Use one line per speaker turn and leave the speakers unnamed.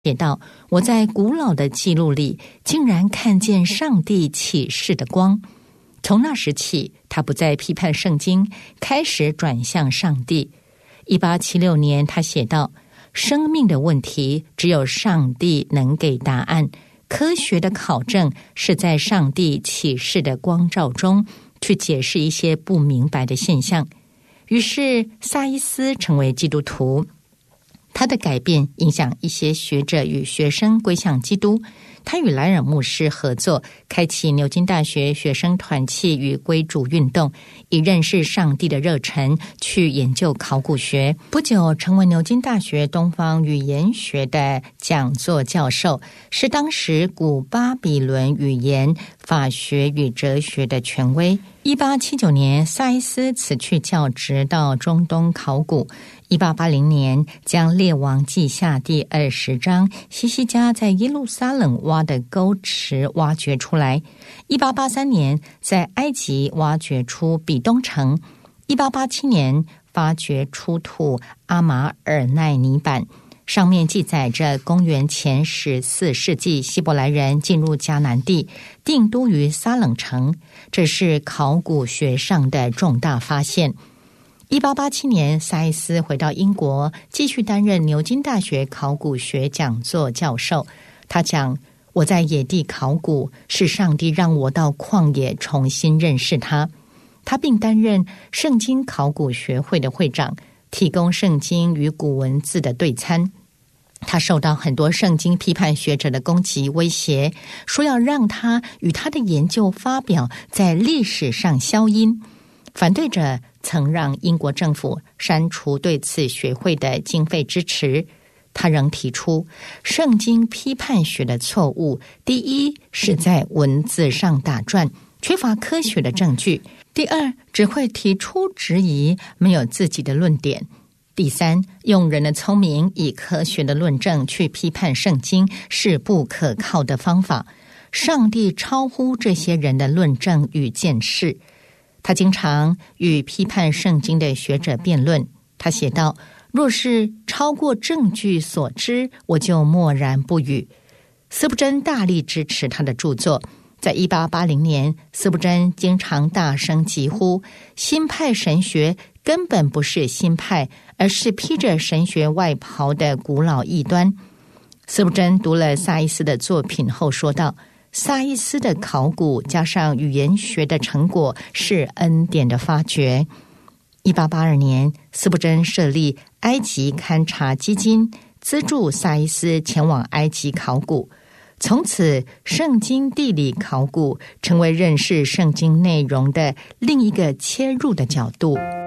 写道：我在古老的记录里竟然看见上帝启示的光。从那时起，他不再批判圣经，开始转向上帝。1876年，他写道：生命的问题只有上帝能给答案，科学的考证是在上帝启示的光照中去解释一些不明白的现象。于是萨伊斯成为基督徒，他的改变影响一些学者与学生归向基督。他与莱尔牧师合作，开启牛津大学学生团契与归主运动，以认识上帝的热忱去研究考古学。不久成为牛津大学东方语言学的讲座教授，是当时古巴比伦语言、法学与哲学的权威。1879年，萨伊斯辞去教职，到中东考古。1880年，将列王记下第20章西西家在耶路撒冷挖的沟池挖掘出来。1883年，在埃及挖掘出比东城。1887年，发掘出土阿马尔奈泥板，上面记载着公元前14世纪希伯来人进入迦南地，定都于撒冷城，这是考古学上的重大发现。1887年，萨伊斯回到英国，继续担任牛津大学考古学讲座教授。他讲：我在野地考古，是上帝让我到旷野重新认识他。他并担任圣经考古学会的会长，提供圣经与古文字的对参。他受到很多圣经批判学者的攻击威胁，说要让他与他的研究发表在历史上消音。反对者曾让英国政府删除对此学会的经费支持。他仍提出圣经批判学的错误：第一，是在文字上打转，缺乏科学的证据；第二，只会提出质疑，没有自己的论点；第三，用人的聪明以科学的论证去批判圣经是不可靠的方法。上帝超乎这些人的论证与见识。他经常与批判圣经的学者辩论。他写道：若是超过证据所知，我就默然不语。斯布真大力支持他的著作。在1880年，斯布真经常大声疾呼：新派神学根本不是新派，而是披着神学外袍的古老异端。斯布真读了萨伊斯的作品后说道：萨伊斯的考古加上语言学的成果是恩典的发掘。1882年，斯布真设立埃及勘察基金，资助萨伊斯前往埃及考古。从此，圣经地理考古成为认识圣经内容的另一个切入的角度。